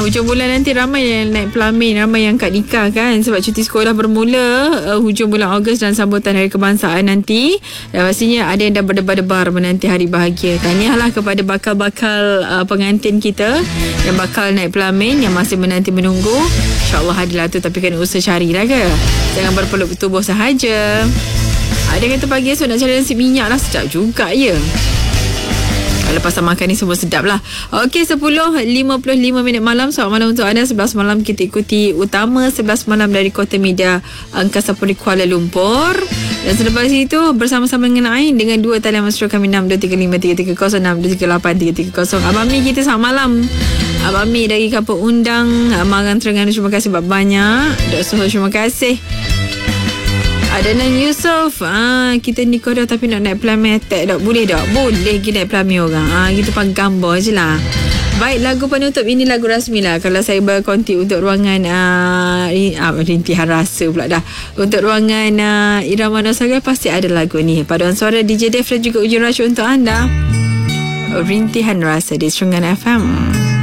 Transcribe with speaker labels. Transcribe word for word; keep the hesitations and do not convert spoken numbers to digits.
Speaker 1: hujung bulan nanti ramai yang naik pelamin, ramai yang kat nikah kan, sebab cuti sekolah bermula uh, hujung bulan Ogos dan sambutan Hari Kebangsaan nanti. Dan pastinya ada yang dah berdebar-debar menanti hari bahagia. Tahniahlah kepada bakal-bakal uh, pengantin kita yang bakal naik pelamin, yang masih menanti menunggu. InsyaAllah adalah tu, tapi kena usaha carilah ke. Jangan berpeluk tubuh sahaja. Ada kata pagi esok nak cari nasi minyak lah, sedap juga ya. Lepas makan ni semua sedap lah. Okey, sepuluh lima puluh lima minit malam. Selamat malam untuk anda. sebelas malam kita ikuti utama sebelas malam dari Kota Media Angkasa Puri Kuala Lumpur. Dan selepas itu bersama-sama dengan Ain dengan dua talian mesra kami enam dua tiga lima tiga tiga kosong enam dua tiga lapan tiga tiga kosong. Abang Mi kita selamat malam. Abang Mi dari Kampung Undang, Mangan Terengganu, terima kasih banyak. Dok Soho, terima kasih. Ada Nan Yusof, ah, kita nikah dah tapi nak naik pelamin attack tak? Boleh tak? Boleh kita naik pelamin orang. Ah, kita pakai gambar je lah. Baik, lagu penutup ini lagu rasmi lah. Kalau saya berkonti untuk ruangan uh, ah, rintihan rasa pula dah. Untuk ruangan uh, Irama Nosaga pasti ada lagu ni. Paduan suara D J Def dan juga Ujung Rasyo untuk anda. Rintihan rasa di Serungan F M.